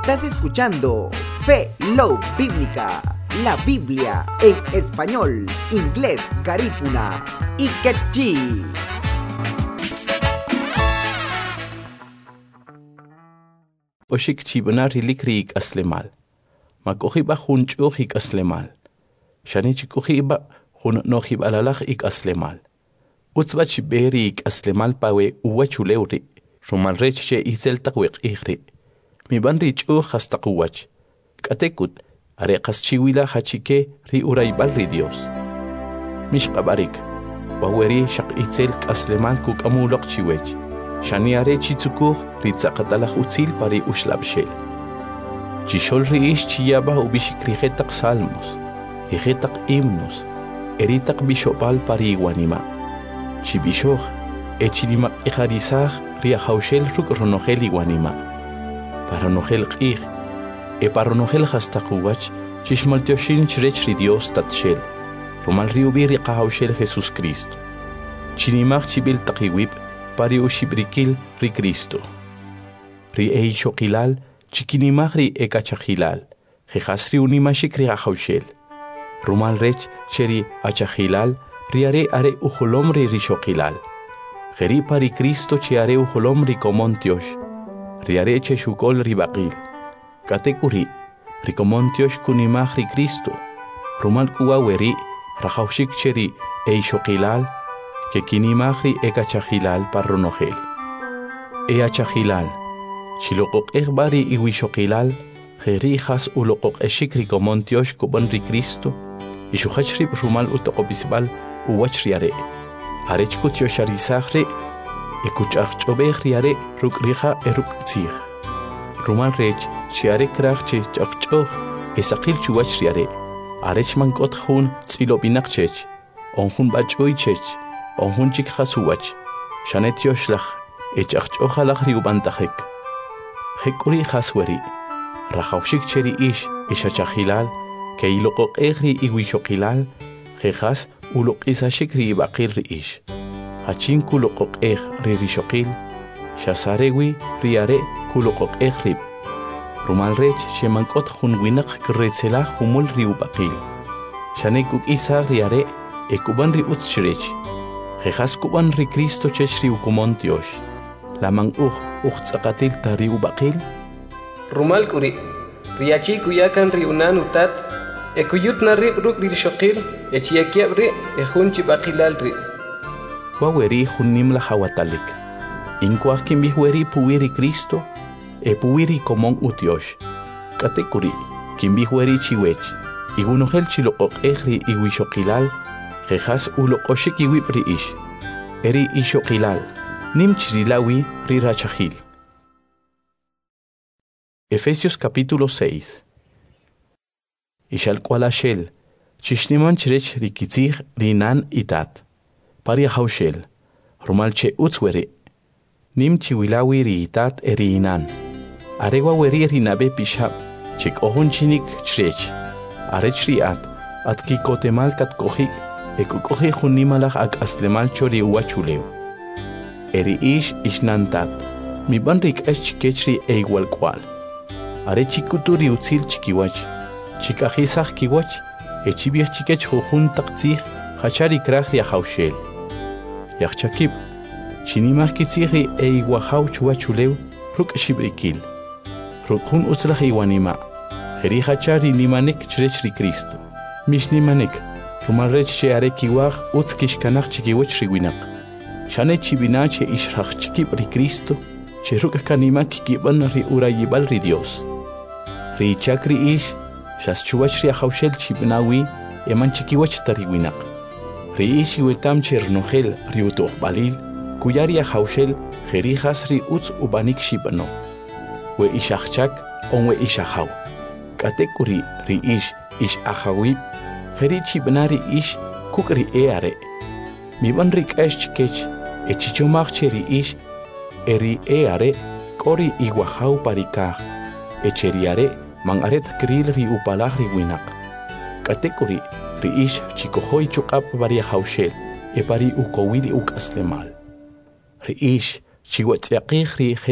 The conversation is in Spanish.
Estás escuchando Fe Love Bíblica, la Biblia en español, inglés, garífuna y quechí. Oshik chibna rilikrik aslemal. Makohiba hunchuhik aslemal. Shanichikuhiba hun nohib alalach ik aslemal. Utzbach berik aslemal pawe uwachuleuri. Rumal reche izel takwik ihri. Mi banrich hastakuwach. Katekut arekas chiwila hachike ri uraibal ri Dios. Mishqabarik. Waweri shaq itzel aslemal kuk amulok chiwech. Shani are chitsukuh ritzaqatalach utzil pari ushlabshel. Chishol riish chiyaba ubishikrijetak salmos, ijetak himnos, eritak bishopal pari iwanima. Chibishoh, echilimak ijarizah riahaushel ruk ronogel iwanima. Paronogel qih, paronogel hastakuwach, chishmaltioshin chrech ri Dios tatshel, romal riubiri qahaushel Jesus Cristo. Chinimak chibil takiwib, pari ushibrikil ri Cristo. Ri eichokilal, chikinimag ri ekachahilal, jehasri unimashik ri ahaushel. Rumal rech cheri achahilal, riare are ujolom ri rishokilal. Jeri pari Cristo chiare ujolom ri komontiosh, riare cheshukol ri bakil. Katekuri, ri komontiosh kunimag ri Cristo. Rumal kuaweri, rahaushik cheri eichokilal, que kinimagri ekachahilal parronogel. Eachahilal, chilokok egbari iwishokilal, jerijas ulokok eshikri komontiosh kubanri Cristo, ishuhachrib rumal utokobisbal uwachriare, arechkutiocharizahre, ekuchachobehriare rukrija eruktzih. Rumal rech, chiare krachche chachchoh, esakil chuachriare, arechmankot hun tzilobinakchech, onhun bachoichech, onhunchik hasuwach, shanet yoshlach, echarchojalach riubantahek. Hekuri hasweri, rajaushik cheri ish, ishachahilal, ke ilokok egri iwishokilal, jejas ulok isashik riibakil ri ish. Hachin kulokok eg ririshokil, shasarewi riare kulokok egrib. Rumalrech shemankot hunwinak kretzelah humul riubakil. Shanekuk isa riare, ekuban ri utschrech. Jejas kuban ri Cristo cheshri ukumontiosh. Lamang tzakatil tari ubakil. Rumal kuri, riachi kuyakan ri unan utat, ekuyut na ri ruk ri shokil, echiakiab ri, ejunchi bakilal ri. Waweri hunim la hawatalik. Inkwak kimbihweri puwiri Cristo, puwiri komon utiosh. Katekuri, kimbihweri chiwech, igunohel chilokok egri iwishokilal, jejas ulokoshik iwib ri ish. Eri ishokilal, nim chirilawi ri rachahil. Efesios capítulo 6. Ishal kualashel, chishniman chirech rikitzih rinan itat. Paria haushel, rumalche utzwere. Nim chiwilawi ri itat eri inan. Aregwa weri rinabe pishab, chik ohun chinik chrech. Arech riat, at kikotemal kat kohik, ekukohe junimalach ak aslemal chori uachuleu. Eri ish ishnantat, mi banrik es chikechri e igual cual. Are chikuturi utzil chikiwach, chikajisach kiwach, echibiach chikech jujun taktzih, hachari krach ya haushel. Yachchakib, chinimach kitzihri e iguahau chuachuleu, ruk shibrikil. Rukun utzlach iwanima, jeri hachari nimanek chrechri Cristo. Mish nimanek, rumalrech che are kiwach utzkishkanach chikiwach riwinak. Shane chibinache ishrach chikib ri Cristo, che ruk kanimak kiban ri urayibal ri Dios. Ri chakri ish, shas chuwach ri haushel chibinawi, eman chikiwach tariwinak. Ri ish iwetam chernogel ri utoh balil, kuyari haushel jerijas ri utz ubanik shibano. We ishachchak onwe ishahaw. Katekuri ri ish ahawib, jeri chibnari ish kukri eare. Mi banrik es chikech, echichomach cheri ish, eri eare, kori iguahau parikah, echeriare, mangaret kril ri upalah ri winak. Katekuri ri ish chikohoi chukap varia haushel, pari ukowili uk aslemal. Ri ish chiwetziaqih ri